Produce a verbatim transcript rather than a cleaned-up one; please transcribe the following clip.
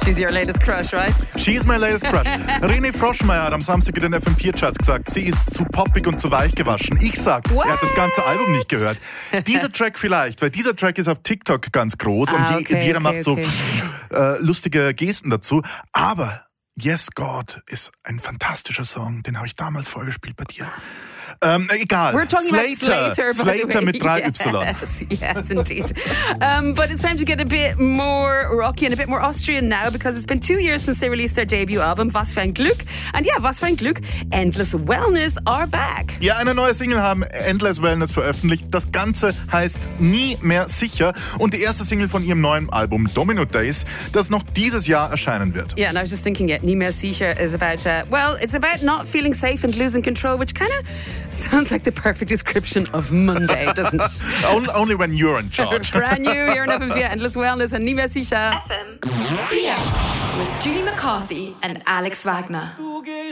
She's your latest crush, right? She's my latest crush. René Froschmeier hat am Samstag in den F M vier Charts gesagt, sie ist zu poppig und zu weich gewaschen. Ich sag, What? er hat das ganze Album nicht gehört. Dieser Track vielleicht, weil dieser Track ist auf TikTok ganz groß Ah, und je, okay, jeder okay, macht so okay. äh, lustige Gesten dazu. Aber Yes God ist ein fantastischer Song, den habe ich damals vorgespielt bei dir. Ähm, egal. We're talking Slater. about Slater, by the Slater way. mit drei Y. Yes, yes, indeed. um, but it's time to get a bit more rocky and a bit more Austrian now because it's been two years since they released their debut album, Was für ein Glück. And yeah, Was für ein Glück, Endless Wellness are back. Ja, eine neue Single haben Endless Wellness veröffentlicht. Das Ganze heißt Nie mehr sicher und die erste Single von ihrem neuen Album Domino Days, das noch dieses Jahr erscheinen wird. Yeah, and I was just thinking, yeah, Nie mehr sicher is about, uh, well, it's about not feeling safe and losing control, which kind of sounds like the perfect description of Monday, doesn't it? Only, only when you're in charge. Brand new here in F M vier, Endless Wellness and Nie mehr sicher. F M vier with Julie McCarthy and Alex Wagner.